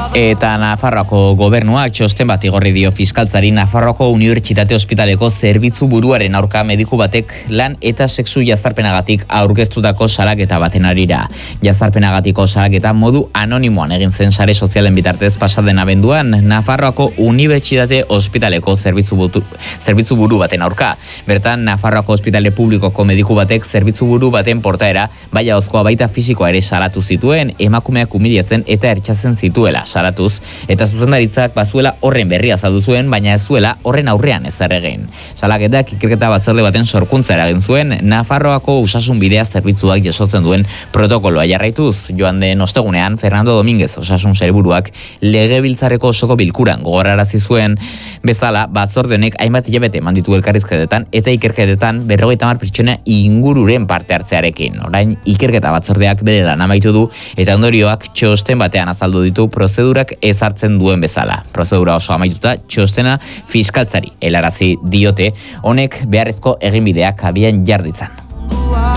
Eta Nafarroako gobernuak txosten bat igorri dio fiskaltzari Nafarroako Unibertsitate Ospitaleko zerbitzu buruaren aurka mediku batek lan eta sexu jazarpenagatik aurkeztutako salaketa baten harira. Jazarpenagatiko salaketa modu anonimoan egin zen sare sozialen bitartez pasaden abenduan Nafarroako Unibertsitate Ospitaleko zerbitzu buru baten aurka. Bertan Nafarroako Ospitale Publikoko mediku batek zerbitzu buru baten portaera baina ozkoa baita fisikoa ere salatu zituen, emakumeak umiliatzen eta ertsatzen zituela salatuz, eta zuzendaritzak bazuela horren berria azaldu zuen, baina ez zuela horren aurrean ezer egin. Salaketak ikerketa batzorde baten sorkuntza eragin zuen, Nafarroako osasun bidea zerbitzuak jasotzen duen protokoloa jarraituz. Joan den ostegunean, Fernando Domínguez osasun sailburuak legebiltzarreko osoko bilkuran gogorarazi zuen bezala, batzorde honek hainbat hilabete eman ditu elkarrizketetan eta ikerketetan 50 pertsona ingururen parte hartzearekin. Orain ikerketa batzordeak bere lan amaitu du eta ondorioak txosten batean azaldu ditu prozedurak ezartzen duen bezala. Prozedura oso amaituta txostena fiskaltzari helarazi diote, honek beharrezko eginbideak abian jar ditzan.